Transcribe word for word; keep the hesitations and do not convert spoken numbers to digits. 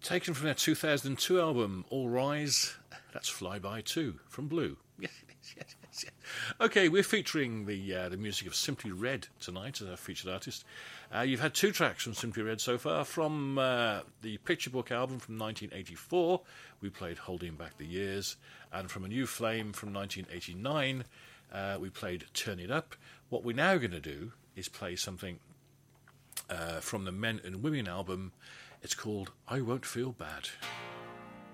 Taken from their two thousand two album, All Rise. That's Flyby two from Blue. Yes, yes, yes, yes. Okay, we're featuring the uh, the music of Simply Red tonight as our featured artist. Uh, you've had two tracks from Simply Red so far. From uh, the Picture Book album from nineteen eighty-four, we played Holding Back the Years. And from A New Flame from nineteen eighty-nine, uh, we played Turn It Up. What we're now going to do is play something uh, from the Men and Women album. It's called I Won't Feel Bad.